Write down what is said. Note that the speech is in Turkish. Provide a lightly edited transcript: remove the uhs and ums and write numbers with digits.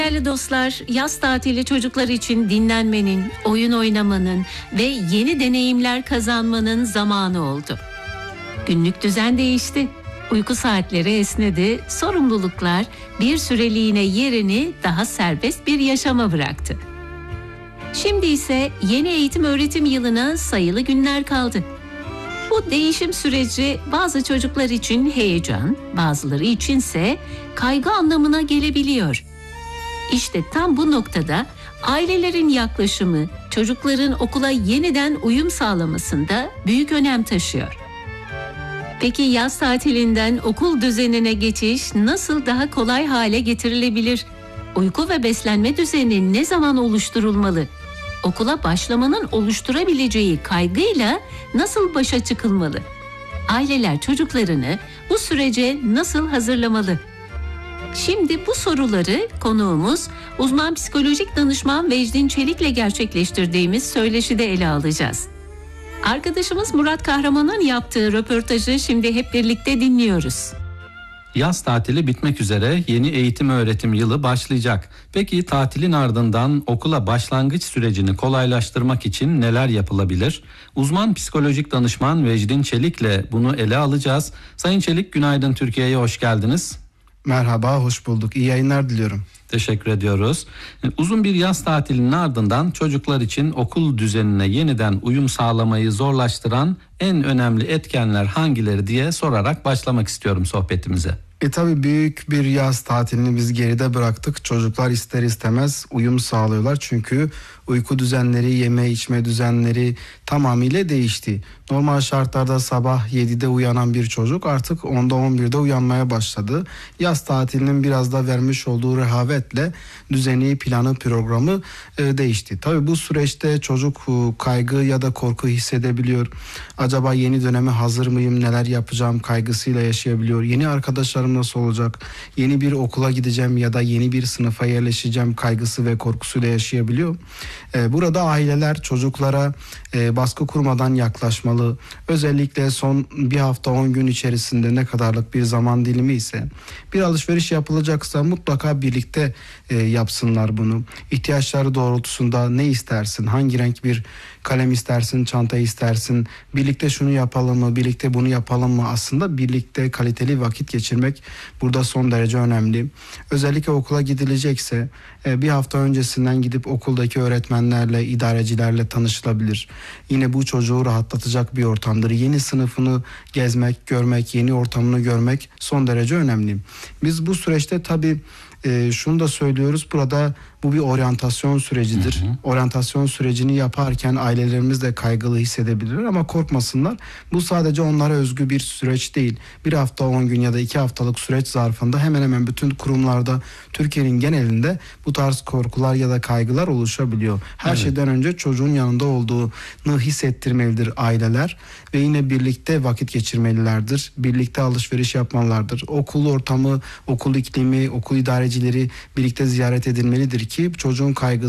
Değerli dostlar, yaz tatili çocuklar için dinlenmenin, oyun oynamanın ve yeni deneyimler kazanmanın zamanı oldu. Günlük düzen değişti. Uyku saatleri esnedi, sorumluluklar bir süreliğine yerini daha serbest bir yaşama bıraktı. Şimdi ise yeni eğitim öğretim yılına sayılı günler kaldı. Bu değişim süreci bazı çocuklar için heyecan, bazıları içinse kaygı anlamına gelebiliyor. İşte tam bu noktada ailelerin yaklaşımı çocukların okula yeniden uyum sağlamasında büyük önem taşıyor. Peki yaz tatilinden okul düzenine geçiş nasıl daha kolay hale getirilebilir? Uyku ve beslenme düzeni ne zaman oluşturulmalı? Okula başlamanın oluşturabileceği kaygıyla nasıl başa çıkılmalı? Aileler çocuklarını bu sürece nasıl hazırlamalı? Şimdi bu soruları konuğumuz uzman psikolojik danışman Vecdin Çelik'le gerçekleştirdiğimiz söyleşide ele alacağız. Arkadaşımız Murat Kahraman'ın yaptığı röportajı şimdi hep birlikte dinliyoruz. Yaz tatili bitmek üzere, yeni eğitim öğretim yılı başlayacak. Peki tatilin ardından okula başlangıç sürecini kolaylaştırmak için neler yapılabilir? Uzman psikolojik danışman Vecdin Çelik'le bunu ele alacağız. Sayın Çelik, günaydın, Türkiye'ye hoş geldiniz. Merhaba, hoş bulduk. İyi yayınlar diliyorum. Teşekkür ediyoruz. Uzun bir yaz tatilinin ardından çocuklar için okul düzenine yeniden uyum sağlamayı zorlaştıran en önemli etkenler hangileri diye sorarak başlamak istiyorum sohbetimize. Tabii büyük bir yaz tatilini biz geride bıraktık. Çocuklar ister istemez uyum sağlıyorlar. Çünkü uyku düzenleri, yeme içme düzenleri tamamıyla değişti. Normal şartlarda sabah 7'de uyanan bir çocuk artık 10'da 11'de uyanmaya başladı. Yaz tatilinin biraz da vermiş olduğu rehavetle düzeni, planı, programı değişti. Tabii bu süreçte çocuk kaygı ya da korku hissedebiliyor. Acaba yeni döneme hazır mıyım, neler yapacağım kaygısıyla yaşayabiliyor. Yeni arkadaşlarım nasıl olacak, yeni bir okula gideceğim ya da yeni bir sınıfa yerleşeceğim kaygısı ve korkusuyla yaşayabiliyor. Burada aileler çocuklara baskı kurmadan yaklaşmalı. Özellikle son bir hafta 10 gün içerisinde ne kadarlık bir zaman dilimi ise bir alışveriş yapılacaksa mutlaka birlikte yapsınlar bunu. İhtiyaçları doğrultusunda ne istersin, hangi renk bir kalem istersin, çanta istersin, birlikte şunu yapalım mı, birlikte bunu yapalım mı? Aslında birlikte kaliteli vakit geçirmek burada son derece önemli. Özellikle okula gidilecekse bir hafta öncesinden gidip okuldaki öğretmenlerle, idarecilerle tanışılabilir. Yine bu çocuğu rahatlatacak bir ortamdır. Yeni sınıfını gezmek, görmek, yeni ortamını görmek son derece önemli. Biz bu süreçte tabii şunu da söylüyoruz, burada bu bir oryantasyon sürecidir. Oryantasyon sürecini yaparken ailelerimiz de kaygılı hissedebilirler ama korkmasınlar. Bu sadece onlara özgü bir süreç değil. Bir hafta 10 gün ya da 2 haftalık süreç zarfında hemen hemen bütün kurumlarda, Türkiye'nin genelinde bu tarz korkular ya da kaygılar oluşabiliyor. Her şeyden önce çocuğun yanında olduğunu hissettirmelidir aileler ve yine birlikte vakit geçirmelilerdir. Birlikte alışveriş yapmalılardır. Okul ortamı, okul iklimi, okul idarecileri birlikte ziyaret edilmelidir ki çocuğun kaygısı